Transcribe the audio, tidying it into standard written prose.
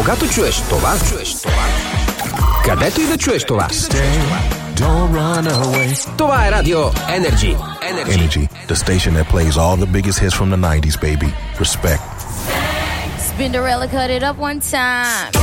Когато чуеш това, където и да чуеш това. Don't run away. Това е Радио Energy. Energy, the station that plays all the biggest hits from the 90s, baby. Respect. Spinderella cut it up one time.